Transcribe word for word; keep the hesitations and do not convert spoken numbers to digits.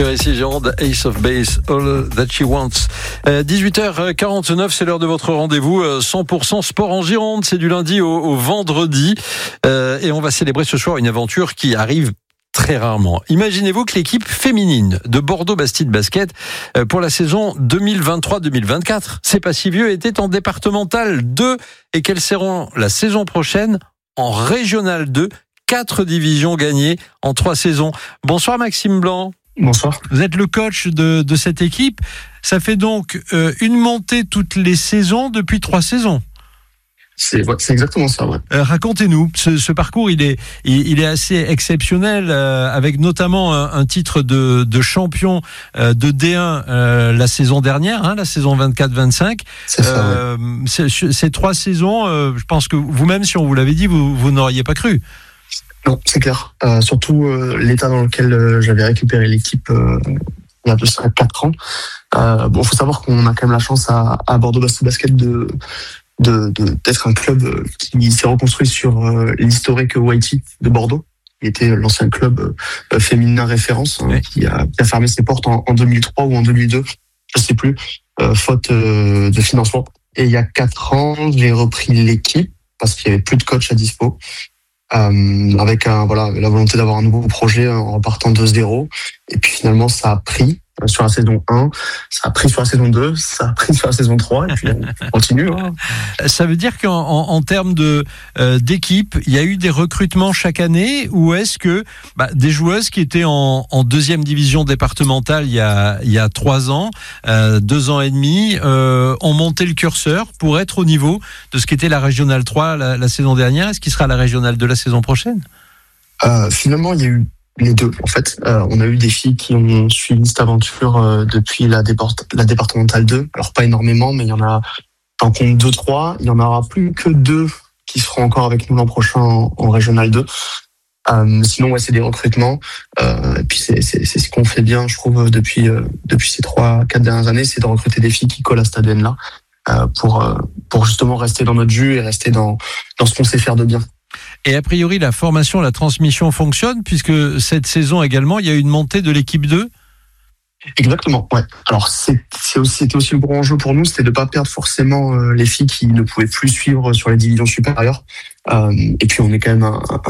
sur R C Gironde, Ace of Base, All That She Wants. Euh, dix-huit heures quarante-neuf, c'est l'heure de votre rendez-vous euh, cent pour cent sport en Gironde. C'est du lundi au, au vendredi. Euh, et on va célébrer ce soir une aventure qui arrive très rarement. Imaginez-vous que l'équipe féminine de Bordeaux Bastide Basket euh, pour la saison deux mille vingt-trois deux mille vingt-quatre, c'est pas si vieux, était en départemental deux et qu'elles seront la saison prochaine en régional deux. Quatre divisions gagnées en trois saisons. Bonsoir Maxime Blanc. Bonsoir. Vous êtes le coach de, de cette équipe. Ça fait donc euh, une montée toutes les saisons depuis trois saisons. C'est, ouais, c'est exactement ça, ouais. Euh, racontez-nous, ce, ce parcours, il est, il, il est assez exceptionnel, euh, avec notamment un, un titre de, de champion euh, de D un euh, la saison dernière, hein, la saison vingt-quatre vingt-cinq. C'est ça, euh, ouais. c'est, ces trois saisons, euh, je pense que vous-même, si on vous l'avait dit, vous, vous n'auriez pas cru. Non, c'est clair. Euh, surtout euh, l'état dans lequel euh, j'avais récupéré l'équipe euh, il y a deux quatre ans. Euh, bon, faut savoir qu'on a quand même la chance à, à Bordeaux Bastide Basket de, de, de d'être un club qui s'est reconstruit sur euh, l'historique Whitey de Bordeaux, qui était l'ancien club euh, féminin référence, hein, oui. qui, a, qui a fermé ses portes en, en deux mille trois ou en deux mille deux, je sais plus, euh, faute euh, de financement. Et il y a quatre ans, j'ai repris l'équipe parce qu'il y avait plus de coach à dispo. Euh, avec un, voilà, la volonté d'avoir un nouveau projet en repartant de zéro. Et puis finalement, ça a pris sur la saison un, ça a pris sur la saison deux, ça a pris sur la saison trois, et puis on continue. Hein. Ça veut dire qu'en en, en termes de euh, d'équipe, il y a eu des recrutements chaque année, ou est-ce que bah, des joueuses qui étaient en, en deuxième division départementale il y a il y a trois ans, euh, deux ans et demi, euh, ont monté le curseur pour être au niveau de ce qu'était la régionale trois la, la saison dernière? Est-ce qu'il sera la régionale deux la saison prochaine? euh, Finalement, il y a eu les deux, en fait. Euh, on a eu des filles qui ont suivi cette aventure euh, depuis la, départ- la départementale deux. Alors, pas énormément, mais il y en a, t'en compte deux, trois. Il y en aura plus que deux qui seront encore avec nous l'an prochain en, en régional deux. Euh, sinon, ouais, c'est des recrutements. Euh, et puis, c'est, c'est, c'est ce qu'on fait bien, je trouve, depuis, euh, depuis ces trois, quatre dernières années, c'est de recruter des filles qui collent à cet A D N-là euh, pour, euh, pour justement rester dans notre jus et rester dans, dans ce qu'on sait faire de bien. Et a priori, la formation, la transmission fonctionne, puisque cette saison également, il y a eu une montée de l'équipe deux. Exactement, ouais. Alors, c'est, c'est aussi, c'était aussi le gros enjeu pour nous, c'était de ne pas perdre forcément euh, les filles qui ne pouvaient plus suivre sur les divisions supérieures. Euh, et puis, on est quand même un,